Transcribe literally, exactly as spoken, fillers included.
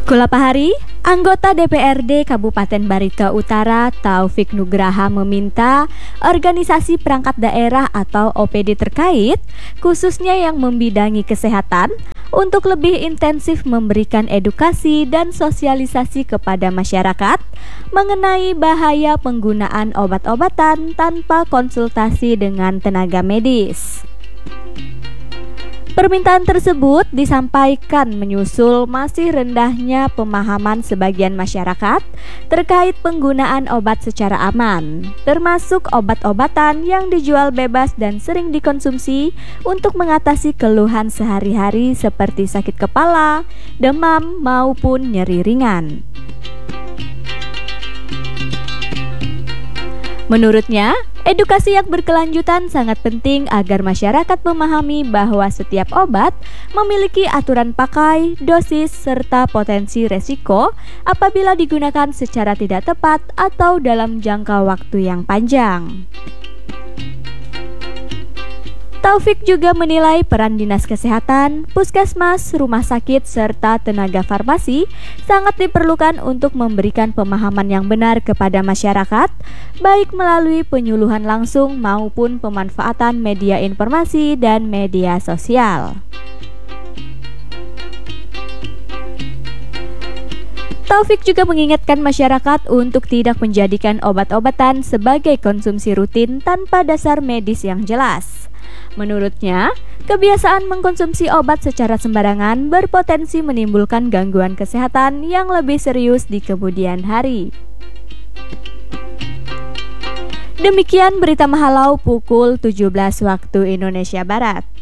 Kulapahari, anggota D P R D Kabupaten Barito Utara Taufik Nugraha meminta organisasi perangkat daerah atau O P D terkait, khususnya yang membidangi kesehatan, untuk lebih intensif memberikan edukasi dan sosialisasi kepada masyarakat mengenai bahaya penggunaan obat-obatan tanpa konsultasi dengan tenaga medis. Permintaan tersebut disampaikan menyusul masih rendahnya pemahaman sebagian masyarakat terkait penggunaan obat secara aman, termasuk obat-obatan yang dijual bebas dan sering dikonsumsi untuk mengatasi keluhan sehari-hari seperti sakit kepala, demam, maupun nyeri ringan. Menurutnya, edukasi yang berkelanjutan sangat penting agar masyarakat memahami bahwa setiap obat memiliki aturan pakai, dosis, serta potensi resiko apabila digunakan secara tidak tepat atau dalam jangka waktu yang panjang. Taufik juga menilai peran dinas kesehatan, puskesmas, rumah sakit, serta tenaga farmasi sangat diperlukan untuk memberikan pemahaman yang benar kepada masyarakat, baik melalui penyuluhan langsung maupun pemanfaatan media informasi dan media sosial. Taufik juga mengingatkan masyarakat untuk tidak menjadikan obat-obatan sebagai konsumsi rutin tanpa dasar medis yang jelas. Menurutnya, kebiasaan mengkonsumsi obat secara sembarangan berpotensi menimbulkan gangguan kesehatan yang lebih serius di kemudian hari. Demikian berita Mahalau pukul tujuh belas waktu Indonesia Barat.